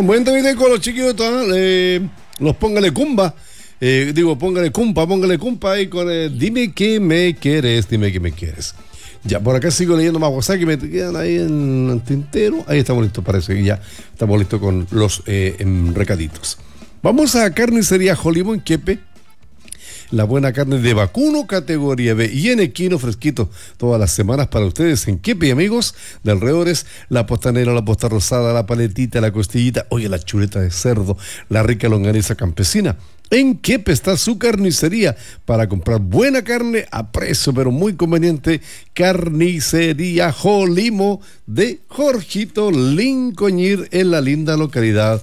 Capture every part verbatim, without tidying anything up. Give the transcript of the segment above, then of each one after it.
buen David con los chiquillos, eh, los póngale cumba. Eh, digo, póngale cumpa, póngale cumpa ahí con el dime que me quieres, dime que me quieres. Ya, por acá sigo leyendo más WhatsApp que me quedan ahí en el tintero. Ahí estamos listos, parece que ya estamos listos con los eh, recaditos. Vamos a Carnicería Jolimo en Quepe. La buena carne de vacuno categoría B y en equino fresquito todas las semanas para ustedes en Quepe, amigos de alrededores. La postanera, la posta rosada, la paletita, la costillita, oye, la chuleta de cerdo, la rica longaniza campesina. En Quepe está su carnicería para comprar buena carne a precio pero muy conveniente. Carnicería Jolimo de Jorgito Lincoñir en la linda localidad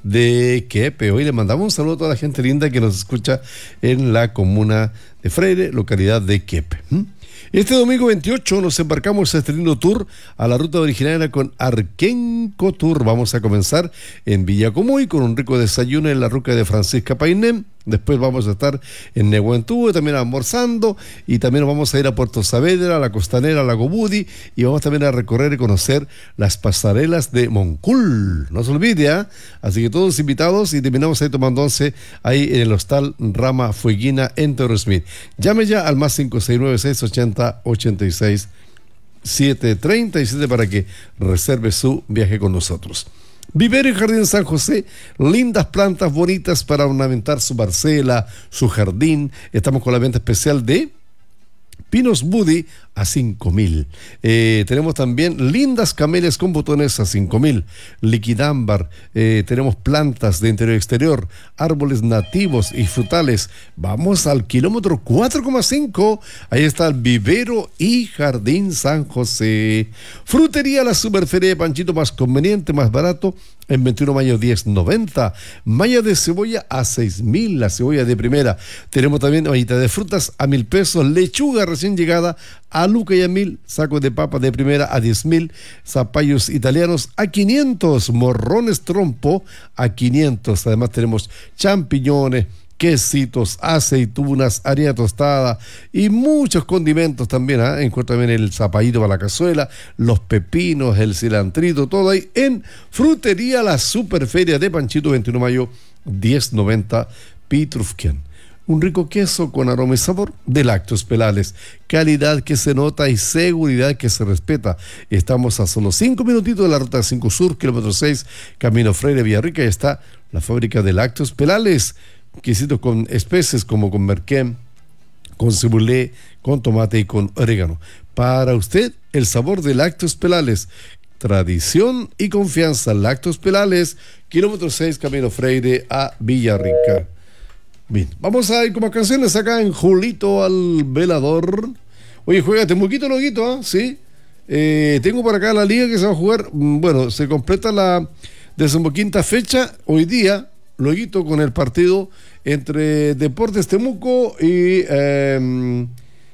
de Quepe. Hoy le mandamos un saludo a toda la gente linda que nos escucha en la comuna de Freire, localidad de Quepe. ¿Mm? Este domingo veintiocho nos embarcamos a este lindo tour a la ruta originaria con Arquenco Tour. Vamos a comenzar en Villacomoy con un rico desayuno en la ruca de Francisca Painem. Después vamos a estar en Nehuentú, también almorzando, y también nos vamos a ir a Puerto Saavedra, a la Costanera, a Lago Budi, y vamos también a recorrer y conocer las pasarelas de Moncul. No se olvide, ¿eh? Así que todos invitados y terminamos ahí tomando once ahí en el hostal Rama Fueguina en Torres Smith. Llame ya al más cinco seis nueve seis ochenta ochenta y seis setecientos treinta y siete para que reserve su viaje con nosotros. Vivero y Jardín San José, lindas plantas bonitas para ornamentar su parcela, su jardín. Estamos con la venta especial de Pinos Budi a cinco mil. Eh, tenemos también lindas camelias con botones a cinco mil. Liquidámbar. Eh, tenemos plantas de interior y exterior, árboles nativos y frutales. Vamos al kilómetro cuatro coma cinco. Ahí está el Vivero y Jardín San José. Frutería La Superferia de Panchito, más conveniente, más barato. En veintiuno de mayo diez noventa. Malla de cebolla a seis mil, la cebolla de primera. Tenemos también mallita de frutas a mil pesos. Lechuga recién llegada a Luca y a mil. Sacos de papa de primera a diez mil. Zapallos italianos a quinientos. Morrones trompo a quinientos. Además tenemos champiñones, quesitos, aceitunas, harina tostada y muchos condimentos también. ¿eh? Encuentro también el zapallito para la cazuela, los pepinos, el cilantrito, todo ahí en Frutería La Superferia de Panchito, veintiuno de mayo diez noventa, Pitrufken. Un rico queso con aroma y sabor de Lácteos Pelales. Calidad que se nota y seguridad que se respeta. Estamos a solo cinco minutitos de la ruta cinco Sur, kilómetro seis, Camino Freire, Villarrica, y está la fábrica de Lácteos Pelales. Quesitos con especies como con merquén, con cebulé, con tomate y con orégano. Para usted, el sabor de Lácteos Pelales. Tradición y confianza. Lácteos Pelales, kilómetro seis, Camino Freire a Villarrica. Bien, vamos a ir con más canciones acá en Julito al Velador. Oye, juega Temuquito, Loguito, ¿ah? ¿eh? Sí. Eh, tengo por acá la liga que se va a jugar. Bueno, se completa la decimoquinta fecha hoy día, Loguito, con el partido entre Deportes Temuco y eh,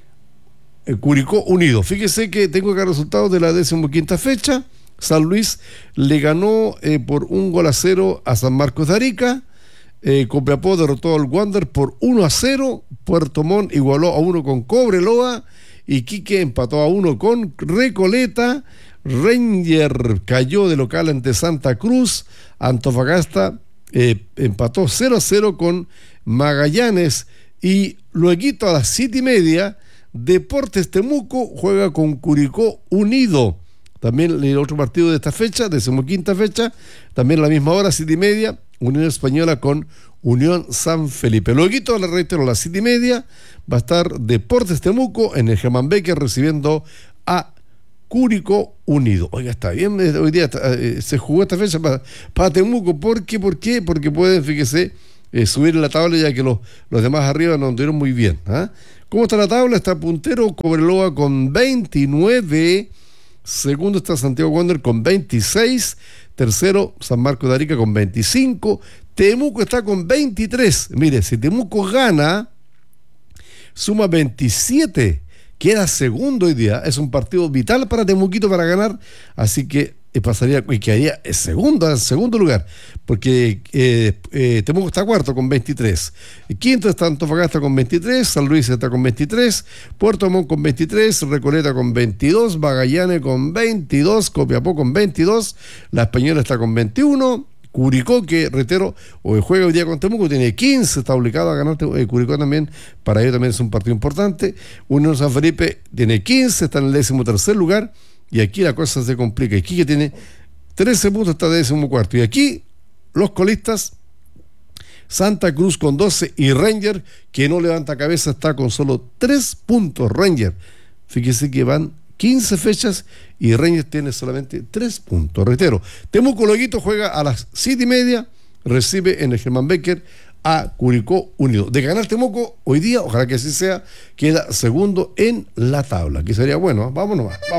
Curicó Unido. Fíjese que tengo acá resultados de la decimoquinta fecha. San Luis le ganó eh, por un gol a cero a San Marcos de Arica. Eh, Copiapó derrotó al Wander por uno a cero. Puerto Montt igualó a uno con Cobreloa. Iquique empató a uno con Recoleta. Ranger cayó de local ante Santa Cruz. Antofagasta eh, empató cero a cero con Magallanes. Y luego a las siete y media, Deportes Temuco juega con Curicó Unido. También el otro partido de esta fecha, decimoquinta fecha, también a la misma hora, siete y media, Unión Española con Unión San Felipe. Luego, le reitero, a las siete y media va a estar Deportes Temuco en el Germán Becker recibiendo a Curicó Unido. Oiga, está bien, hoy día eh, se jugó esta fecha para, para Temuco. ¿Por qué? ¿Por qué? Porque pueden, fíjese, eh, subir en la tabla, ya que los, los demás arriba no anduvieron muy bien. ¿eh? ¿Cómo está la tabla? Está puntero Cobreloa con veintinueve. Segundo está Santiago Wander con veintiséis. Tercero, San Marcos de Arica con veinticinco. Temuco está con veintitrés. Mire, si Temuco gana, suma veintisiete. Queda segundo hoy día. Es un partido vital para Temuquito para ganar. Así que eh, pasaría y quedaría segundo, en segundo lugar. Porque eh, eh, Temuco está cuarto con veintitrés. Quinto está Antofagasta con veintitrés. San Luis está con veintitrés. Puerto Montt con veintitrés. Recoleta con veintidós. Magallanes con veintidós. Copiapó con veintidós. La Española está con veintiuno. Curicó, que reitero, hoy juega hoy día con Temuco, tiene quince, está obligado a ganar eh, Curicó también, para ellos también es un partido importante. Unión San Felipe tiene quince, está en el décimo tercer lugar, y aquí la cosa se complica. Iquique tiene trece puntos, está décimo cuarto, y aquí los colistas, Santa Cruz con doce, y Ranger, que no levanta cabeza, está con solo tres puntos. Ranger, fíjese que van quince fechas y Rangers tiene solamente tres puntos. Reitero, Temuco Loguito juega a las siete y media, recibe en el Germán Becker a Curicó Unido. De ganar Temuco hoy día, ojalá que así sea, queda segundo en la tabla, que sería bueno, ¿eh? Vámonos más. Vamos.